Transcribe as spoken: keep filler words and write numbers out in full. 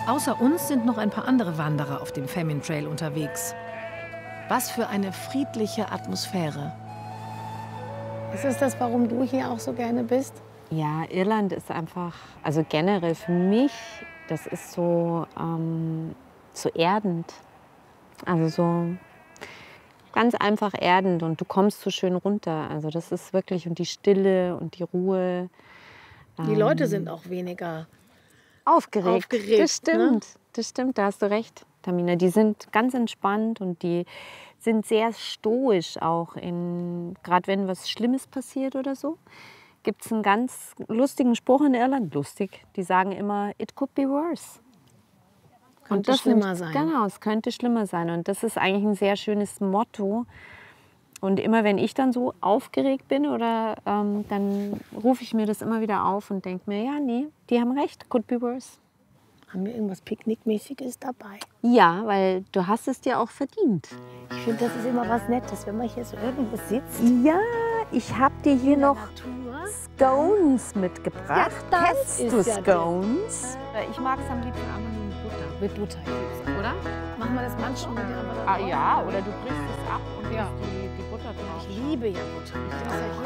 Außer uns sind noch ein paar andere Wanderer auf dem Famine Trail unterwegs. Was für eine friedliche Atmosphäre. Ist es das, warum du hier auch so gerne bist? Ja, Irland ist einfach, also generell für mich, das ist so, ähm, so erdend. Also so ganz einfach erdend und du kommst so schön runter. Also das ist wirklich, und die Stille und die Ruhe. Die ähm, Leute sind auch weniger aufgeregt. aufgeregt, Das stimmt, das stimmt, da hast du recht, Tamina. Die sind ganz entspannt und die sind sehr stoisch auch, in, gerade wenn was Schlimmes passiert oder so. Gibt es einen ganz lustigen Spruch in Irland, lustig, die sagen immer, it could be worse. Könnte Und das schlimmer nimmt- sein. Genau, es könnte schlimmer sein. Und das ist eigentlich ein sehr schönes Motto. Und immer wenn ich dann so aufgeregt bin, oder ähm, dann rufe ich mir das immer wieder auf und denke mir, ja, nee, die haben recht, could be worse. Haben wir irgendwas Picknickmäßiges dabei? Ja, weil du hast es dir auch verdient. Ich finde, das ist immer was Nettes, wenn man hier so irgendwo sitzt. Ja, ich habe dir hier noch Natur. Scones mitgebracht. Ja, das Kennst ist du ja der- Scones? Ich mag es am liebsten einfach nur mit Butter. Mit Butter, ich Oder? Machen wir das manchmal mit der Ah ja, oder du brichst es ab und Ja. die, die Butter drauf. Ich liebe ja Butter. Ich esse ja